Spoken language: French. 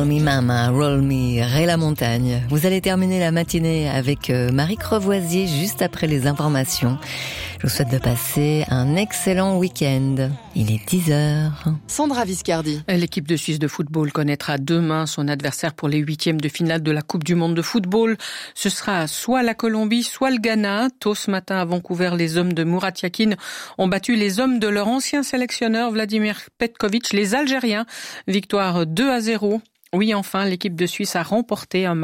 Roll Me Mama, Roll Me, Ray La Montagne. Vous allez terminer la matinée avec Marie Crevoisier juste après les informations. Je vous souhaite de passer un excellent week-end. Il est 10h. Sandra Viscardi. L'équipe de Suisse de football connaîtra demain son adversaire pour les huitièmes de finale de la Coupe du monde de football. Ce sera soit la Colombie, soit le Ghana. Tôt ce matin à Vancouver, les hommes de Murat Yakin ont battu les hommes de leur ancien sélectionneur Vladimir Petkovic, les Algériens. Victoire 2-0. Oui, enfin, l'équipe de Suisse a remporté un match